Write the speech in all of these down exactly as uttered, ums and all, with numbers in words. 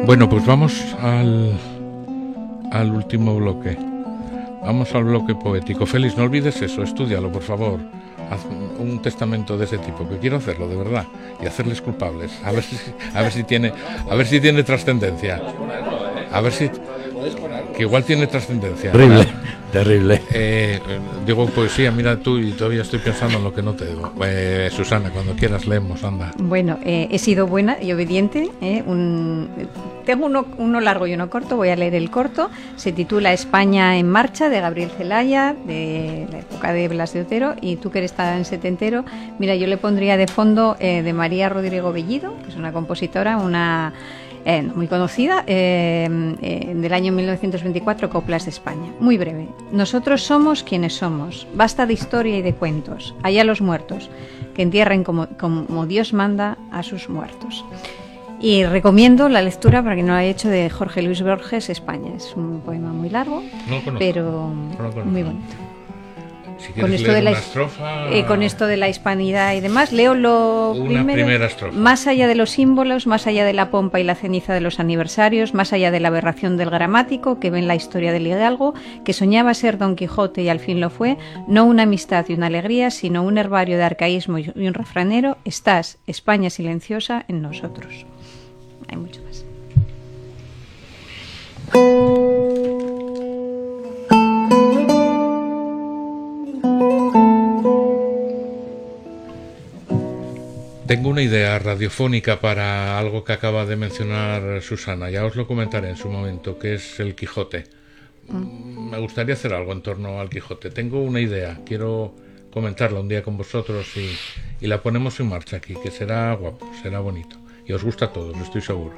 Bueno, pues vamos al, al último bloque. Vamos al bloque poético. Félix, no olvides eso, estúdialo, por favor. Haz un testamento de ese tipo, que quiero hacerlo, de verdad, y hacerles culpables. A ver si, a ver si tiene, a ver si tiene trascendencia. A ver si, que igual tiene trascendencia. Terrible, ¿verdad? Terrible. Eh, digo poesía, mira tú, y todavía estoy pensando en lo que no te digo. Eh, Susana, cuando quieras leemos, anda. Bueno, eh, he sido buena y obediente. Eh, un, tengo uno, uno largo y uno corto, voy a leer el corto. Se titula España en marcha, de Gabriel Celaya, de la época de Blas de Otero, y tú que eres tan setentero, mira, yo le pondría de fondo eh, de María Rodrigo Bellido, que es una compositora, una... Eh, muy conocida, eh, eh, del año mil novecientos veinticuatro, Coplas de España. Muy breve. Nosotros somos quienes somos. Basta de historia y de cuentos. Allá los muertos, que entierren como, como Dios manda a sus muertos. Y recomiendo la lectura, para quien no lo haya hecho, de Jorge Luis Borges, España. Es un poema muy largo, no lo pero no lo muy bonito. Si con esto de la estrofa, eh, con esto de la hispanidad y demás, leo lo una primero. Primera estrofa. Más allá de los símbolos, más allá de la pompa y la ceniza de los aniversarios, más allá de la aberración del gramático que ve en la historia del hidalgo, que soñaba ser Don Quijote y al fin lo fue, no una amistad y una alegría, sino un herbario de arcaísmo y un refranero, estás, España silenciosa, en nosotros. Hay mucho más. Tengo una idea radiofónica para algo que acaba de mencionar Susana, ya os lo comentaré en su momento, que es el Quijote. Mm. Me gustaría hacer algo en torno al Quijote. Tengo una idea, quiero comentarla un día con vosotros y, y la ponemos en marcha aquí, que será guapo, será bonito. Y os gusta a todos, estoy seguro.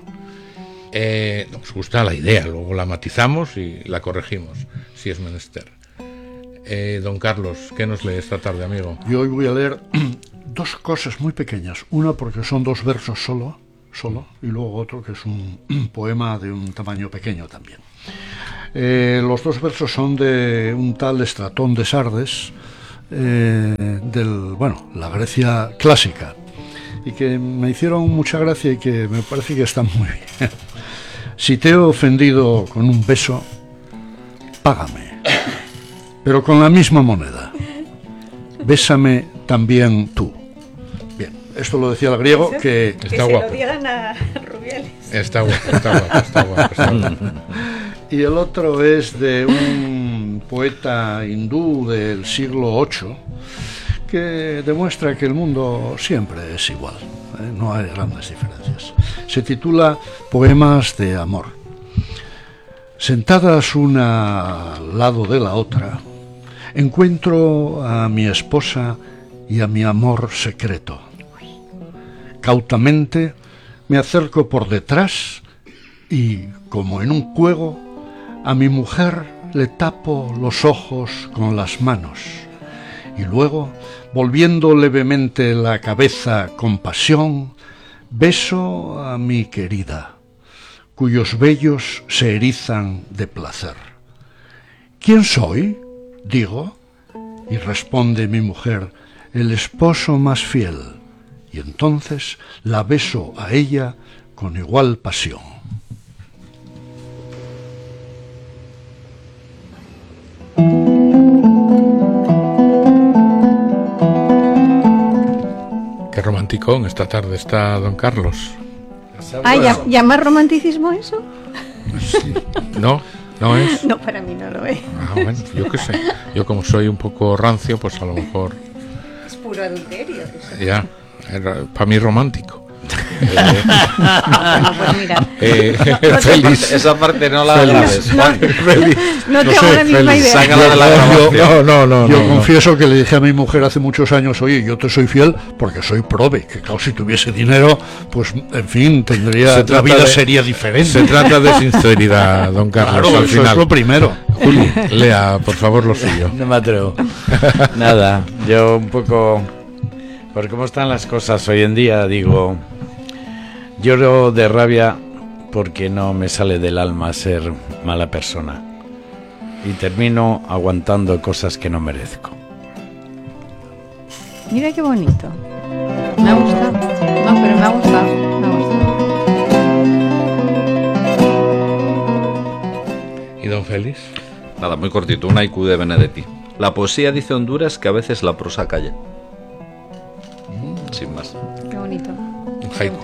Eh, nos gusta la idea, luego la matizamos y la corregimos, si es menester. Eh, don Carlos, ¿qué nos lee esta tarde, amigo? Yo hoy voy a leer dos cosas muy pequeñas. Una porque son dos versos solo, solo, y luego otro que es un, un poema de un tamaño pequeño también. Eh, los dos versos son de un tal Estratón de Sardes, eh, del, bueno, la Grecia clásica, y que me hicieron mucha gracia y que me parece que están muy bien. Si te he ofendido con un beso, págame, pero con la misma moneda. Bésame también tú. Bien, esto lo decía el griego, que... Que está se guapo. lo digan a Rubiales. Está guapo, está guapo, está guapo, está guapo. Y el otro es de un poeta hindú del siglo ocho, que demuestra que el mundo siempre es igual, ¿eh? No hay grandes diferencias. Se titula Poemas de amor. Sentadas una al lado de la otra, encuentro a mi esposa y a mi amor secreto. Cautamente me acerco por detrás y, como en un juego, a mi mujer le tapo los ojos con las manos y luego, volviendo levemente la cabeza con pasión, beso a mi querida, cuyos vellos se erizan de placer. ¿Quién soy?, digo, y responde mi mujer, el esposo más fiel, y entonces la beso a ella con igual pasión. Qué romanticón esta tarde está don Carlos. Ah, ¿ya, ¿llama romanticismo eso? Sí. ¿No? ¿No es? No, para mí no lo es. Ah, bueno, yo qué sé. Yo como soy un poco rancio, pues a lo mejor... Es puro adulterio. Eso. Ya, para mí romántico. Eh, Bueno, pues mira. eh, No feliz. Esa parte no la Feliz. grabes, No, Juan. Feliz. no No tengo sé, la misma feliz. idea. Sácala de la Yo- grabación. No, no, no. Yo no, no. confieso que le dije a mi mujer hace muchos años, oye, yo te soy fiel porque soy prove, que claro, si tuviese dinero, pues en fin, tendría, Se la trata vida de- sería diferente. Se trata de sinceridad, don Carlos, Claro, al eso final. es lo primero. Juli, lea, por favor, lo suyo. No me atrevo. Nada, yo un poco... Por cómo están las cosas hoy en día, digo... Lloro de rabia porque no me sale del alma ser mala persona. Y termino aguantando cosas que no merezco. Mira qué bonito. Me ha gustado. No, pero me ha gustado. Me ha gustado. Félix. Nada, muy cortito, un haiku de Benedetti. La poesía dice Honduras que a veces la prosa calla. Mm. Sin más. Qué bonito. Un haiku.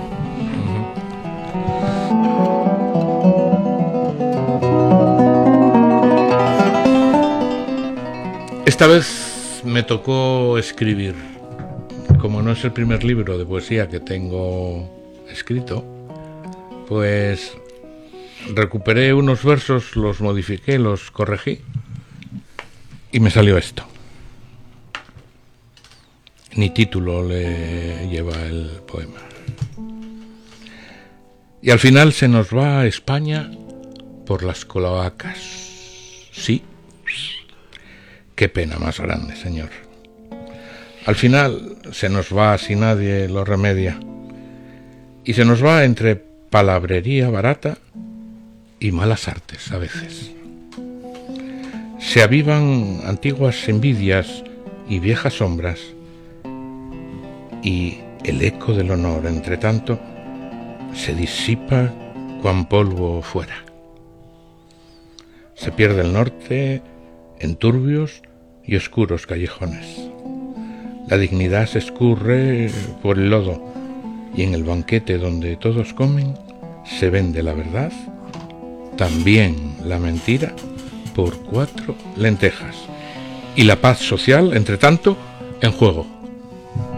Esta vez me tocó escribir. Como no es el primer libro de poesía que tengo escrito, pues recuperé unos versos, los modifiqué, los corregí y me salió esto. Ni título le lleva el poema. Y al final se nos va a España por las cloacas. Sí. Qué pena más grande, señor. Al final se nos va si nadie lo remedia. Y se nos va entre palabrería barata y malas artes a veces. Se avivan antiguas envidias y viejas sombras, y el eco del honor, entre tanto, se disipa cuan polvo fuera. Se pierde el norte en turbios y oscuros callejones. La dignidad se escurre por el lodo, y en el banquete donde todos comen se vende la verdad, también la mentira, por cuatro lentejas. Y la paz social, entre tanto, en juego.